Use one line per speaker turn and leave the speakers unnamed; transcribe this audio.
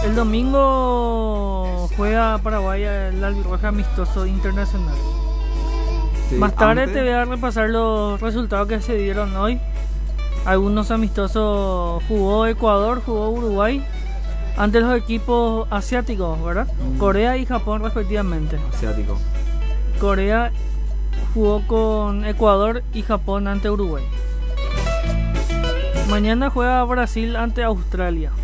El domingo juega Paraguay el albirroja amistoso internacional.
Sí,
Más tarde
antes-
te voy a repasar los resultados que se dieron hoy. Algunos amistosos jugó Ecuador, jugó Uruguay. Ante los equipos asiáticos, ¿verdad? Corea y Japón respectivamente.
Asiático.
Corea jugó con Ecuador y Japón ante Uruguay. Mañana juega Brasil ante Australia.